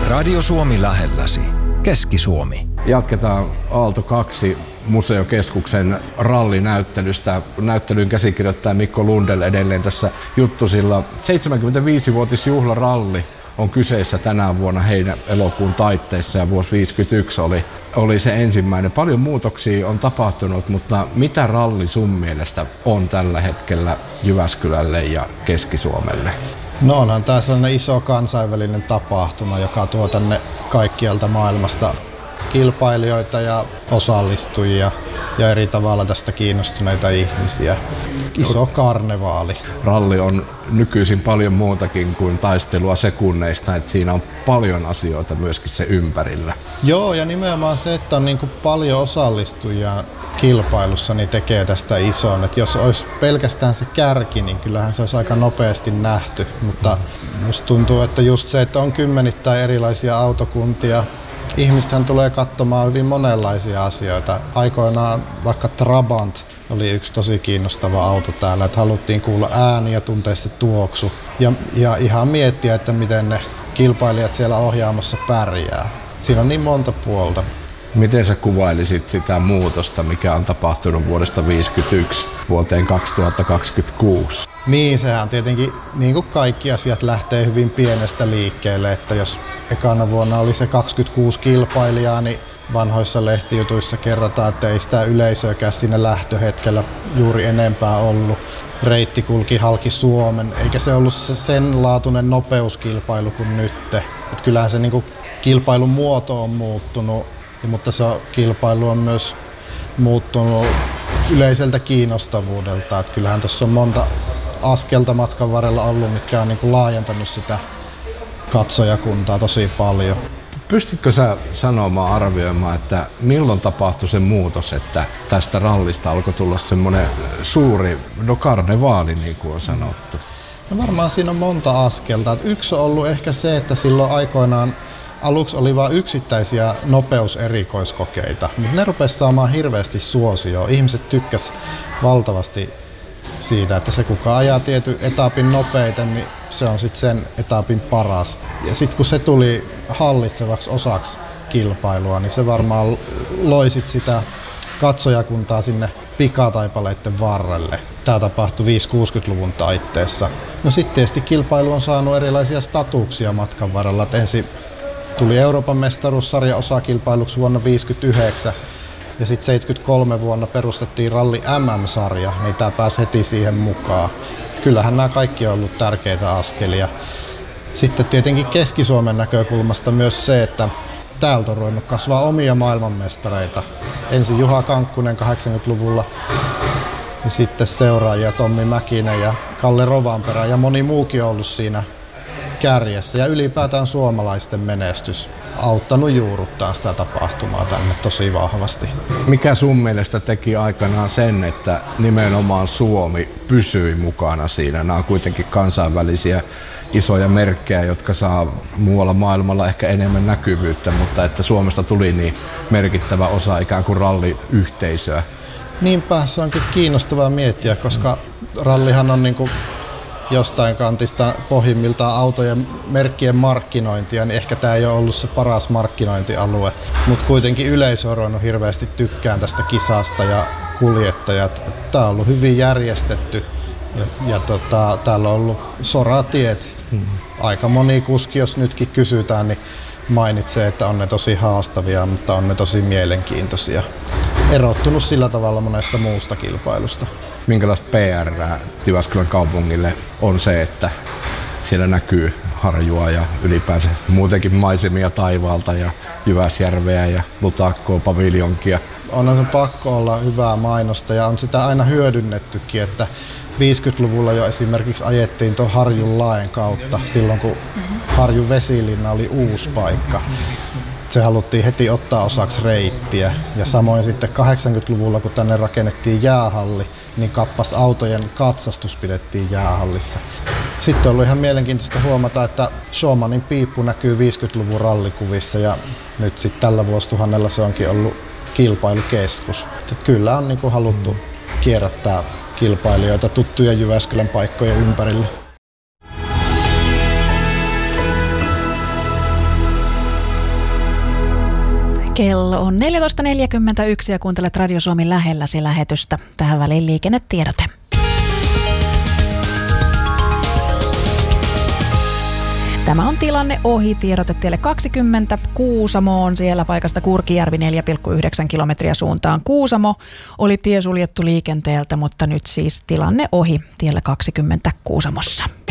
Radio Suomi lähelläsi. Keski-Suomi. Jatketaan Aalto 2 museokeskuksen rallinäyttelystä. Näyttelyyn käsikirjoittaa Mikko Lundell edelleen tässä juttusilla. 75-vuotisjuhlaralli on kyseessä tänä vuonna elokuun taitteessa ja vuosi 1951 oli se ensimmäinen. Paljon muutoksia on tapahtunut, mutta mitä ralli sun mielestä on tällä hetkellä Jyväskylälle ja Keski-Suomelle? No onhan tämä sellainen iso kansainvälinen tapahtuma, joka tuo tänne kaikkialta maailmasta kilpailijoita ja osallistujia ja eri tavalla tästä kiinnostuneita ihmisiä. Iso karnevaali. Ralli on nykyisin paljon muutakin kuin taistelua sekunneista, että siinä on paljon asioita myöskin se ympärillä. Joo, ja nimenomaan se, että on niin kuin paljon osallistujia kilpailussa, niin tekee tästä ison. Että jos olisi pelkästään se kärki, niin kyllähän se olisi aika nopeasti nähty. Mutta musta tuntuu, että just se, että on kymmenittäin erilaisia autokuntia, ihmistähän tulee katsomaan hyvin monenlaisia asioita. Aikoinaan vaikka Trabant oli yksi tosi kiinnostava auto täällä, että haluttiin kuulla ääni ja tuntea se tuoksu ja ihan miettiä, että miten ne kilpailijat siellä ohjaamossa pärjää. Siinä on niin monta puolta. Miten sä kuvailisit sitä muutosta, mikä on tapahtunut vuodesta 1951 vuoteen 2026? Niin, sehän tietenkin, niin kuin kaikki asiat lähtee hyvin pienestä liikkeelle, että jos ekana vuonna oli se 26 kilpailijaa, niin vanhoissa lehtijutuissa kerrotaan, että ei sitä yleisöäkään siinä lähtöhetkellä juuri enempää ollut. Reitti kulki halki Suomen, eikä se ollut sen laatuinen nopeuskilpailu kuin nyt. Että kyllähän se niin kuin kilpailun muoto on muuttunut, mutta se kilpailu on myös muuttunut yleiseltä kiinnostavuudelta. Että kyllähän tuossa on monta askelta matkan varrella ollut, mitkä on niin kuin laajentanut sitä katsojakuntaa tosi paljon. Pystytkö sä sanomaan, arvioimaan, että milloin tapahtui se muutos, että tästä rallista alkoi tulla semmoinen suuri karnevaali, niin kuin on sanottu? No varmaan siinä on monta askelta. Yksi on ollut ehkä se, että silloin aikoinaan aluksi oli vain yksittäisiä nopeuserikoiskokeita, mutta ne rupesi saamaan hirveästi suosioon. Ihmiset tykkäs valtavasti siitä, että se kuka ajaa tietyn etapin nopeiten, niin se on sitten sen etapin paras. Ja sitten kun se tuli hallitsevaksi osaksi kilpailua, niin se varmaan loi sit sitä katsojakuntaa sinne pikataipaleiden varrelle. Tämä tapahtui 5-60-luvun taitteessa. No sitten tietysti kilpailu on saanut erilaisia statuksia matkan varrella. Et ensin tuli Euroopan mestaruussarja osakilpailuksi vuonna 1959. Ja sitten 73 vuonna perustettiin Ralli MM-sarja, niin tämä pääsi heti siihen mukaan. Kyllähän nämä kaikki on ollut tärkeitä askelia. Sitten tietenkin Keski-Suomen näkökulmasta myös se, että täältä on ruvennut kasvaa omia maailmanmestareita. Ensin Juha Kankkunen 80-luvulla ja sitten seuraajia Tommi Mäkinen ja Kalle Rovanperä ja moni muukin on ollut siinä kärjessä. Ja ylipäätään suomalaisten menestys auttanut juurruttaa sitä tapahtumaa tänne tosi vahvasti. Mikä sun mielestä teki aikanaan sen, että nimenomaan Suomi pysyi mukana siinä? Nämä on kuitenkin kansainvälisiä isoja merkkejä, jotka saa muualla maailmalla ehkä enemmän näkyvyyttä, mutta että Suomesta tuli niin merkittävä osa ikään kuin ralliyhteisöä. Niinpä, se onkin kiinnostavaa miettiä, koska rallihan on niin kuin jostain kantista pohjimmiltaan autojen merkkien markkinointia, niin ehkä tämä ei ole ollut se paras markkinointialue. Mutta kuitenkin yleisö on ruvennut hirveästi tykkään tästä kisasta ja kuljettajat. Tämä on ollut hyvin järjestetty ja täällä on ollut soratiet. Aika moni kuski, jos nytkin kysytään, niin mainitsee, että on ne tosi haastavia, mutta on ne tosi mielenkiintoisia. Erottunut sillä tavalla monesta muusta kilpailusta. Minkälaista PR Jyväskylän kaupungille on se, että siellä näkyy Harjua ja ylipäänsä muutenkin maisemia taivaalta ja Jyväsjärveä ja Lutakkoa, paviljonkia? Onhan se pakko olla hyvää mainosta ja on sitä aina hyödynnettykin, että 50-luvulla jo esimerkiksi ajettiin tuon Harjun laen kautta silloin, kun Harjun vesilinna oli uusi paikka. Se haluttiin heti ottaa osaksi reittiä ja samoin sitten 80-luvulla, kun tänne rakennettiin jäähalli, niin kappas autojen katsastus pidettiin jäähallissa. Sitten on ollut ihan mielenkiintoista huomata, että Schaumanin piippu näkyy 50-luvun rallikuvissa ja nyt sitten tällä vuosituhannella se onkin ollut kilpailukeskus. Että kyllä on niin kuin haluttu kierrättää kilpailijoita tuttuja Jyväskylän paikkojen ympärille. Kello on 14.41 ja kuuntelet Radio Suomi lähelläsi lähetystä. Tähän väliin liikennetiedote. Tämä on tilanne ohi. Tiedote tielle 20 Kuusamoon. Siellä paikasta Kurkijärvi 4,9 kilometriä suuntaan Kuusamo. Oli tie suljettu liikenteeltä, mutta nyt siis tilanne ohi tiellä 20 Kuusamossa.